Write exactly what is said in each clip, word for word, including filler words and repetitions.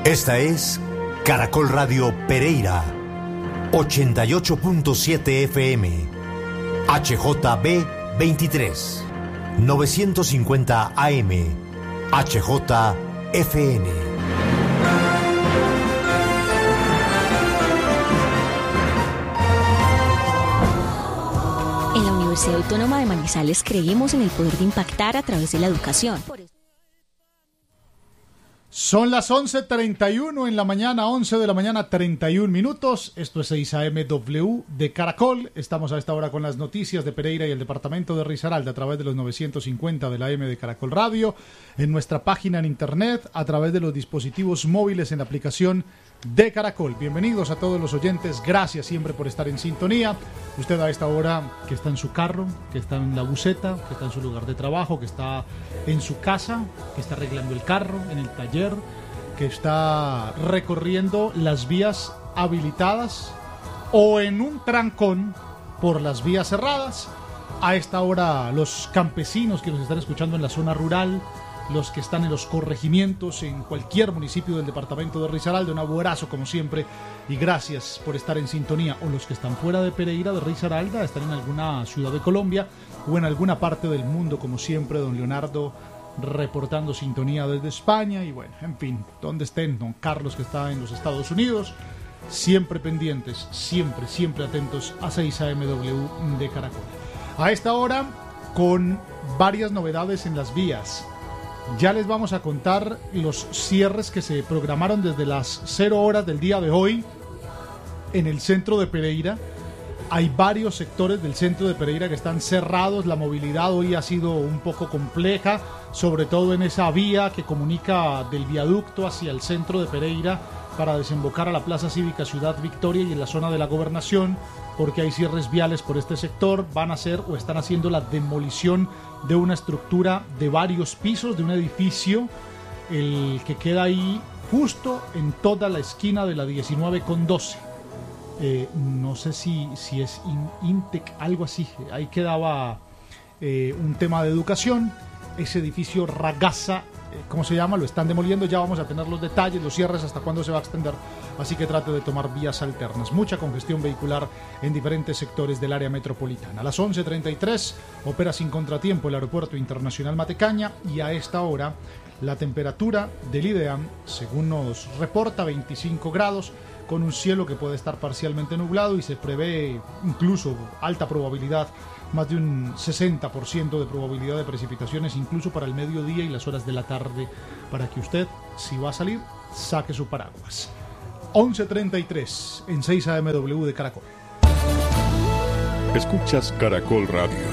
Esta es Caracol Radio Pereira, ochenta y ocho punto siete F M, H J B veintitrés, novecientos cincuenta A M, H J F N. En la Universidad Autónoma de Manizales creemos en el poder de impactar a través de la educación. Son las once treinta y uno en la mañana, once de la mañana, treinta y un minutos. Esto es seis A M W de Caracol. Estamos a esta hora con las noticias de Pereira y el departamento de Risaralda a través de los novecientos cincuenta de la A M de Caracol Radio, en nuestra página en internet, a través de los dispositivos móviles en la aplicación de Caracol. Bienvenidos a todos los oyentes, gracias siempre por estar en sintonía. Usted a esta hora que está en su carro, que está en la buseta, que está en su lugar de trabajo, que está en su casa, que está arreglando el carro, en el taller, que está recorriendo las vías habilitadas o en un trancón por las vías cerradas. A esta hora los campesinos que nos están escuchando en la zona rural, los que están en los corregimientos, en cualquier municipio del departamento de Risaralda, un abrazo como siempre y gracias por estar en sintonía. O los que están fuera de Pereira, de Risaralda, están en alguna ciudad de Colombia o en alguna parte del mundo, como siempre, don Leonardo reportando sintonía desde España. Y bueno, en fin, donde estén, don Carlos que está en los Estados Unidos, siempre pendientes, siempre, siempre atentos a seis A M W de Caracol. A esta hora, con varias novedades en las vías. Ya les vamos a contar los cierres que se programaron desde las cero horas del día de hoy en el centro de Pereira. Hay varios sectores del centro de Pereira que están cerrados. La movilidad hoy ha sido un poco compleja, sobre todo en esa vía que comunica del viaducto hacia el centro de Pereira para desembocar a la Plaza Cívica Ciudad Victoria y en la zona de la Gobernación, porque hay cierres viales por este sector. Van a hacer o están haciendo la demolición de una estructura de varios pisos, de un edificio, el que queda ahí justo en toda la esquina de la diecinueve con doce. Eh, no sé si, si es in, Intec, algo así. Ahí quedaba eh, un tema de educación. Ese edificio Ragazza, ¿cómo se llama? Lo están demoliendo, ya vamos a tener los detalles, los cierres, hasta cuándo se va a extender, así que trate de tomar vías alternas. Mucha congestión vehicular en diferentes sectores del área metropolitana. A las once treinta y tres opera sin contratiempo el Aeropuerto Internacional Matecaña y a esta hora la temperatura del IDEAM, según nos reporta, veinticinco grados, con un cielo que puede estar parcialmente nublado y se prevé incluso alta probabilidad, más de un sesenta por ciento de probabilidad de precipitaciones incluso para el mediodía y las horas de la tarde, para que usted, si va a salir, saque su paraguas. once treinta y tres en seis A M W de Caracol. Escuchas Caracol Radio.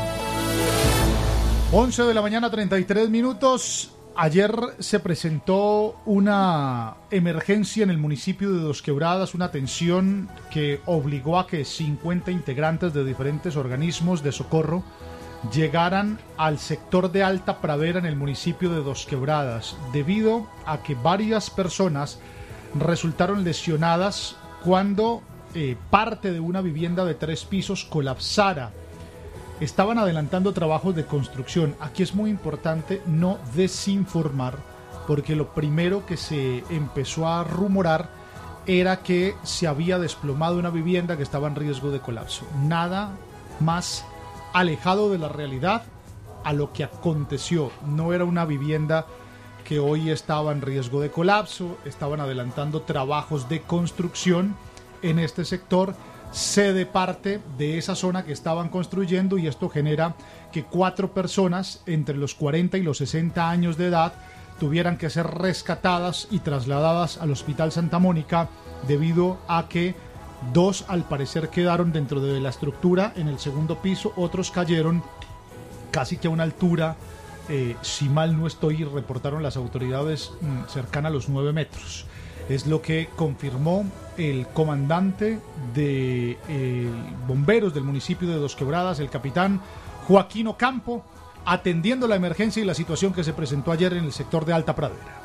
once de la mañana, treinta y tres minutos. Ayer se presentó una emergencia en el municipio de Dos Quebradas, una tensión que obligó a que cincuenta integrantes de diferentes organismos de socorro llegaran al sector de Alta Pradera en el municipio de Dos Quebradas, debido a que varias personas resultaron lesionadas cuando eh, parte de una vivienda de tres pisos colapsara. Estaban adelantando trabajos de construcción. Aquí es muy importante no desinformar, porque lo primero que se empezó a rumorar era que se había desplomado una vivienda que estaba en riesgo de colapso. Nada más alejado de la realidad a lo que aconteció. No era una vivienda que hoy estaba en riesgo de colapso, estaban adelantando trabajos de construcción en este sector, cede parte de esa zona que estaban construyendo, y esto genera que cuatro personas entre los cuarenta y los sesenta años de edad tuvieran que ser rescatadas y trasladadas al Hospital Santa Mónica, debido a que dos al parecer quedaron dentro de la estructura en el segundo piso, otros cayeron casi que a una altura, eh, si mal no estoy, reportaron las autoridades, mmm, cercana a los nueve metros. Es lo que confirmó el comandante de eh, bomberos del municipio de Dos Quebradas, el capitán Joaquín Ocampo, atendiendo la emergencia y la situación que se presentó ayer en el sector de Alta Pradera.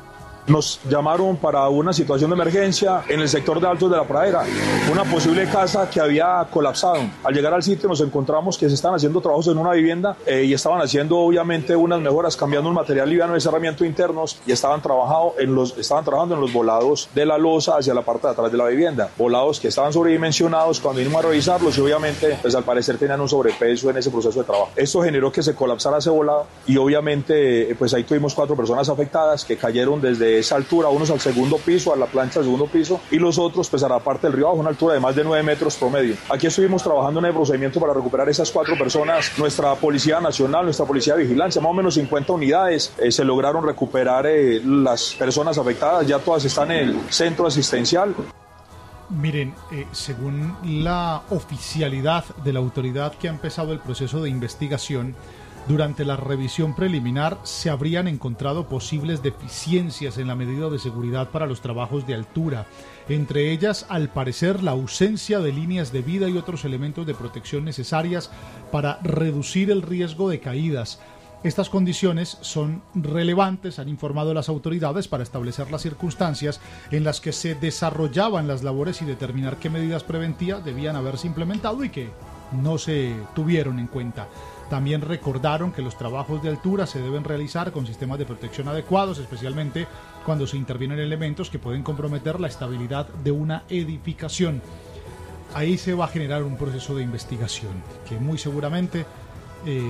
Nos llamaron para una situación de emergencia en el sector de Altos de la Pradera, una posible casa que había colapsado. Al llegar al sitio nos encontramos que se estaban haciendo trabajos en una vivienda eh, y estaban haciendo obviamente unas mejoras, cambiando un material liviano de cerramiento internos y estaban, trabajado en los, estaban trabajando en los volados de la losa hacia la parte de atrás de la vivienda. Volados que estaban sobredimensionados cuando vinimos a revisarlos y obviamente pues al parecer tenían un sobrepeso en ese proceso de trabajo. Esto generó que se colapsara ese volado y obviamente pues ahí tuvimos cuatro personas afectadas que cayeron desde esa altura, unos al segundo piso, a la plancha del segundo piso y los otros pues a la parte del río abajo, una altura de más de nueve metros promedio. Aquí estuvimos trabajando en el procedimiento para recuperar esas cuatro personas. Nuestra Policía Nacional, nuestra Policía de Vigilancia, más o menos cincuenta unidades eh, se lograron recuperar eh, las personas afectadas, ya todas están en el centro asistencial. Miren, eh, según la oficialidad de la autoridad que ha empezado el proceso de investigación, durante la revisión preliminar se habrían encontrado posibles deficiencias en la medida de seguridad para los trabajos de altura, entre ellas, al parecer, la ausencia de líneas de vida y otros elementos de protección necesarias para reducir el riesgo de caídas. Estas condiciones son relevantes, han informado las autoridades, para establecer las circunstancias en las que se desarrollaban las labores y determinar qué medidas preventivas debían haberse implementado y que no se tuvieron en cuenta. También recordaron que los trabajos de altura se deben realizar con sistemas de protección adecuados, especialmente cuando se intervienen elementos que pueden comprometer la estabilidad de una edificación. Ahí se va a generar un proceso de investigación que muy seguramente eh,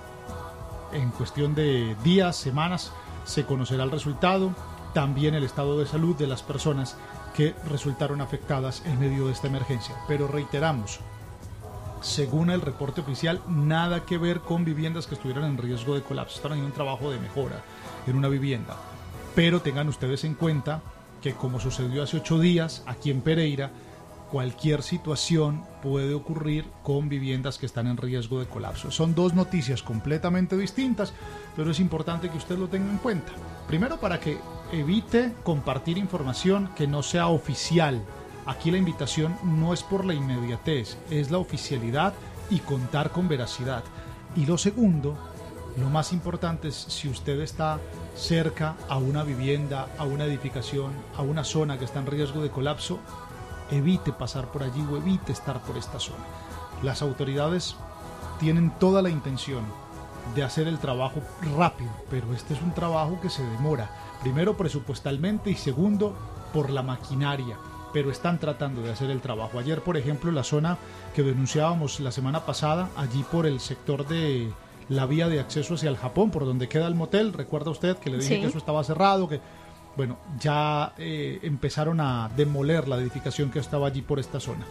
en cuestión de días, semanas, se conocerá el resultado, también el estado de salud de las personas que resultaron afectadas en medio de esta emergencia. Pero reiteramos, según el reporte oficial, nada que ver con viviendas que estuvieran en riesgo de colapso. Están haciendo un trabajo de mejora en una vivienda. Pero tengan ustedes en cuenta que, como sucedió hace ocho días aquí en Pereira, cualquier situación puede ocurrir con viviendas que están en riesgo de colapso. Son dos noticias completamente distintas, pero es importante que usted lo tenga en cuenta. Primero, para que evite compartir información que no sea oficial. Aquí la invitación no es por la inmediatez, es la oficialidad y contar con veracidad. Y lo segundo, lo más importante es, si usted está cerca a una vivienda, a una edificación, a una zona que está en riesgo de colapso, evite pasar por allí o evite estar por esta zona. Las autoridades tienen toda la intención de hacer el trabajo rápido, pero este es un trabajo que se demora, primero presupuestalmente y segundo por la maquinaria. Pero están tratando de hacer el trabajo. Ayer, por ejemplo, la zona que denunciábamos la semana pasada, allí por el sector de la vía de acceso hacia el Japón, por donde queda el motel, recuerda usted que le dije sí. que eso estaba cerrado, que bueno, ya eh, empezaron a demoler la edificación que estaba allí por esta zona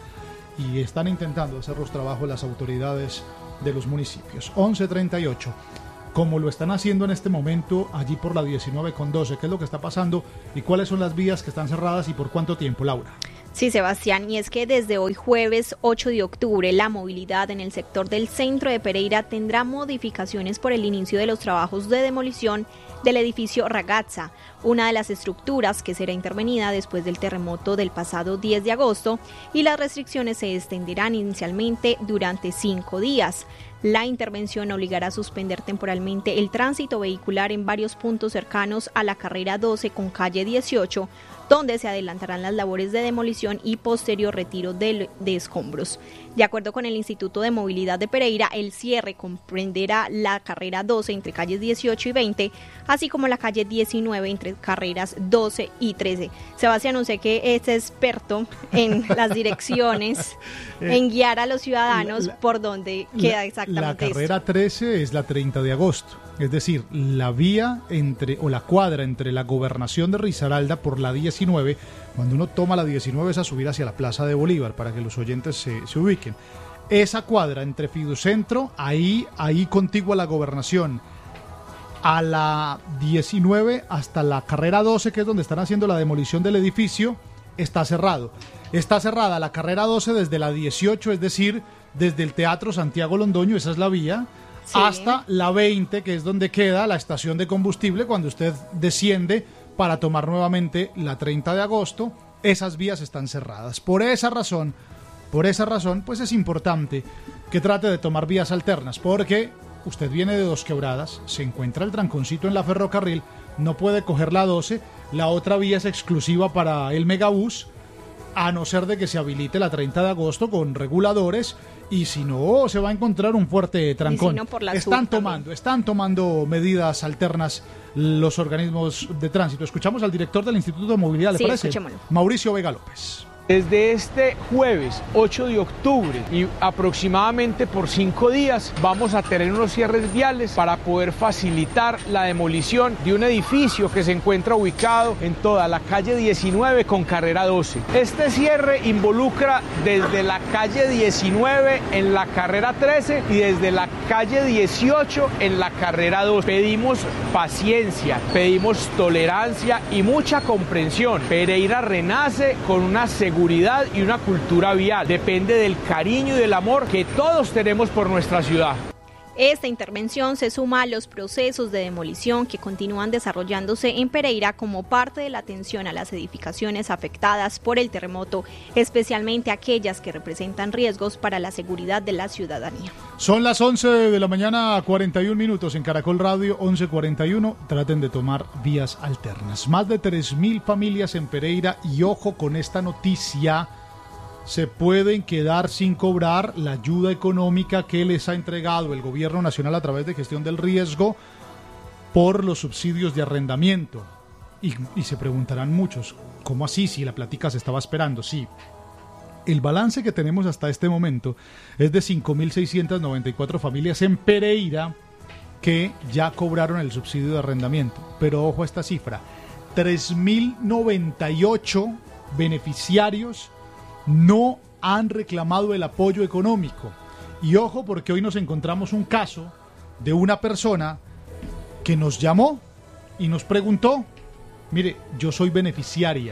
y están intentando hacer los trabajos las autoridades de los municipios. once treinta y ocho. Como lo están haciendo en este momento allí por la diecinueve con doce. ¿Qué es lo que está pasando y cuáles son las vías que están cerradas y por cuánto tiempo, Laura? Sí, Sebastián, y es que desde hoy jueves ocho de octubre la movilidad en el sector del centro de Pereira tendrá modificaciones por el inicio de los trabajos de demolición del edificio Ragazza, una de las estructuras que será intervenida después del terremoto del pasado diez de agosto, y las restricciones se extenderán inicialmente durante cinco días. La intervención obligará a suspender temporalmente el tránsito vehicular en varios puntos cercanos a la carrera doce con calle dieciocho, donde se adelantarán las labores de demolición y posterior retiro de, de escombros. De acuerdo con el Instituto de Movilidad de Pereira, el cierre comprenderá la carrera doce entre calles dieciocho y veinte, así como la calle diecinueve entre carreras doce y trece. Sebastián, no sé que es experto en las direcciones, en guiar a los ciudadanos la, la, por donde queda exactamente La carrera esto. trece es la treinta de agosto. Es decir, la vía entre o la cuadra entre la gobernación de Risaralda por la diecinueve, cuando uno toma la diecinueve es a subir hacia la Plaza de Bolívar, para que los oyentes se, se ubiquen. Esa cuadra entre Fiducentro, ahí, ahí contigua a la gobernación, a la diecinueve hasta la carrera doce, que es donde están haciendo la demolición del edificio, está cerrado. Está cerrada la carrera doce desde la dieciocho, es decir, desde el Teatro Santiago Londoño, esa es la vía, sí, hasta la veinte, que es donde queda la estación de combustible cuando usted desciende para tomar nuevamente la treinta de agosto. Esas vías están cerradas. Por esa razón, por esa razón, pues es importante que trate de tomar vías alternas, porque usted viene de Dos Quebradas, se encuentra el tranconcito en la ferrocarril, no puede coger la doce, La otra vía es exclusiva para el Megabús, a no ser de que se habilite la treinta de agosto con reguladores, y si no, se va a encontrar un fuerte trancón. Si no, por la están sur tomando, también. están tomando medidas alternas los organismos de tránsito. Escuchamos al director del Instituto de Movilidad, ¿le Sí, parece? escuchémoslo. Mauricio Vega López. Desde este jueves ocho de octubre y aproximadamente por cinco días vamos a tener unos cierres viales para poder facilitar la demolición de un edificio que se encuentra ubicado en toda la calle diecinueve con carrera doce. Este cierre involucra desde la calle diecinueve en la carrera trece y desde la calle dieciocho en la carrera doce. Pedimos paciencia, pedimos tolerancia y mucha comprensión. Pereira renace con una seguridad y una cultura vial. Depende del cariño y del amor que todos tenemos por nuestra ciudad. Esta intervención se suma a los procesos de demolición que continúan desarrollándose en Pereira como parte de la atención a las edificaciones afectadas por el terremoto, especialmente aquellas que representan riesgos para la seguridad de la ciudadanía. Son las once de la mañana, cuarenta y un minutos en Caracol Radio, once cuarenta y uno. Traten de tomar vías alternas. Más de tres mil familias en Pereira, y ojo con esta noticia, se pueden quedar sin cobrar la ayuda económica que les ha entregado el gobierno nacional a través de gestión del riesgo por los subsidios de arrendamiento. Y, y se preguntarán muchos, ¿cómo así si la plática se estaba esperando? Sí. El balance que tenemos hasta este momento es de cinco mil seiscientas noventa y cuatro familias en Pereira que ya cobraron el subsidio de arrendamiento. Pero ojo a esta cifra, tres mil noventa y ocho beneficiarios no han reclamado el apoyo económico. Y ojo, porque hoy nos encontramos un caso de una persona que nos llamó y nos preguntó, mire, yo soy beneficiaria,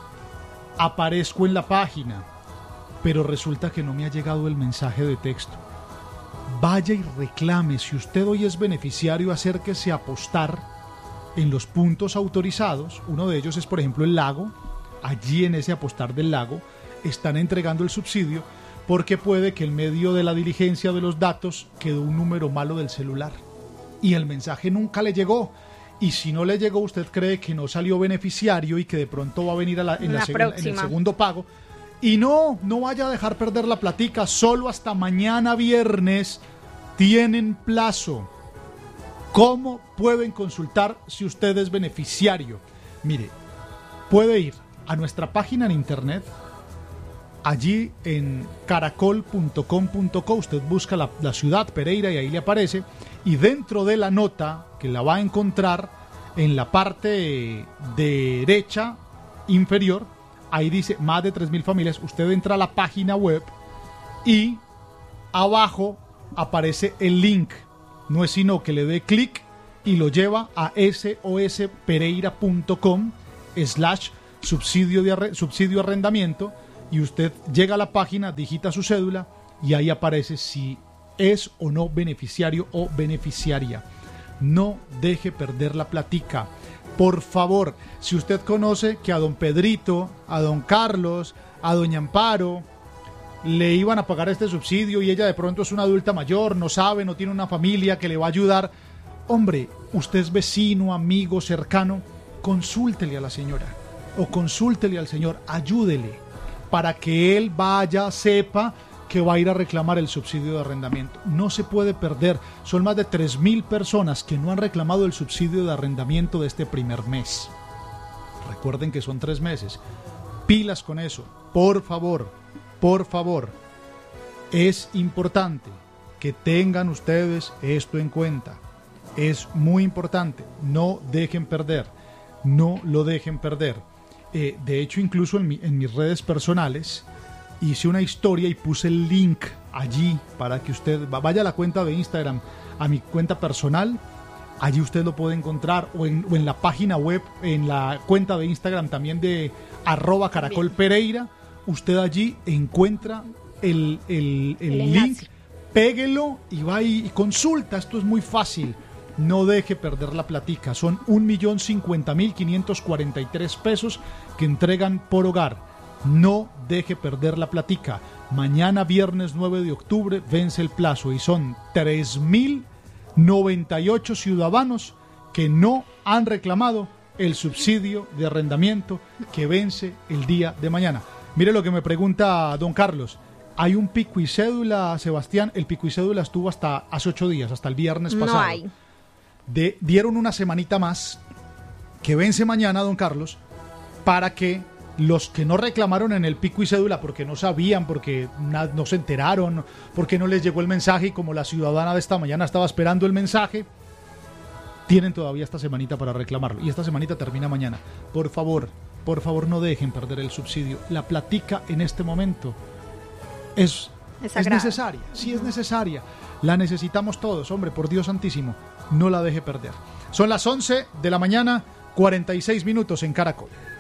aparezco en la página, pero resulta que no me ha llegado el mensaje de texto. Vaya y reclame. Si usted hoy es beneficiario, acérquese a apostar en los puntos autorizados. Uno de ellos es, por ejemplo, el Lago. Allí en ese apostar del Lago están entregando el subsidio, porque puede que en medio de la diligencia de los datos quedó un número malo del celular y el mensaje nunca le llegó. Y si no le llegó, usted cree que no salió beneficiario y que de pronto va a venir a la, en, la la segun, en el segundo pago. Y no, no vaya a dejar perder la platica. Solo hasta mañana viernes tienen plazo. ¿Cómo pueden consultar si usted es beneficiario? Mire, puede ir a nuestra página en internet. Allí en caracol punto com punto co usted busca la, la ciudad Pereira y ahí le aparece, y dentro de la nota que la va a encontrar en la parte derecha inferior, ahí dice más de tres mil familias. Usted entra a la página web y abajo aparece el link. No es sino que le dé clic y lo lleva a sospereira punto com slash subsidio de arre, subsidio arrendamiento. Y usted llega a la página, digita su cédula y ahí aparece si es o no beneficiario o beneficiaria. No deje perder la platica. Por favor, si usted conoce que a don Pedrito, a don Carlos, a doña Amparo le iban a pagar este subsidio y ella de pronto es una adulta mayor, no sabe, no tiene una familia que le va a ayudar, hombre, usted es vecino, amigo, cercano, consúltele a la señora o consúltele al señor, ayúdele, para que él vaya, sepa que va a ir a reclamar el subsidio de arrendamiento. No se puede perder. Son más de tres mil personas que no han reclamado el subsidio de arrendamiento de este primer mes. Recuerden que son tres meses. Pilas con eso. Por favor, por favor. Es importante que tengan ustedes esto en cuenta. Es muy importante. No dejen perder. No lo dejen perder. Eh, de hecho, incluso en, mi, en mis redes personales hice una historia y puse el link allí para que usted vaya a la cuenta de Instagram, a mi cuenta personal. Allí usted lo puede encontrar, o en, o en la página web, en la cuenta de Instagram también de arroba Caracol Pereira. Usted allí encuentra el, el, el, el link, péguelo y va y, y consulta. Esto es muy fácil. No deje perder la platica. Son un millón cincuenta mil quinientos cuarenta y tres pesos que entregan por hogar. No deje perder la platica. Mañana viernes nueve de octubre vence el plazo y son tres mil noventa y ocho ciudadanos que no han reclamado el subsidio de arrendamiento que vence el día de mañana. Mire lo que me pregunta don Carlos. Hay un pico y cédula, Sebastián. El pico y cédula estuvo hasta hace ocho días, hasta el viernes pasado. No hay. De, dieron una semanita más que vence mañana, don Carlos, para que los que no reclamaron en el pico y cédula porque no sabían, porque na, no se enteraron, porque no les llegó el mensaje y como la ciudadana de esta mañana estaba esperando el mensaje, tienen todavía esta semanita para reclamarlo. Y esta semanita termina mañana. Por favor, por favor no dejen perder el subsidio. La platica en este momento es, es, es necesaria. Sí es necesaria. La necesitamos todos, hombre, por Dios santísimo. No la deje perder. Son las once de la mañana, cuarenta y seis minutos en Caracol.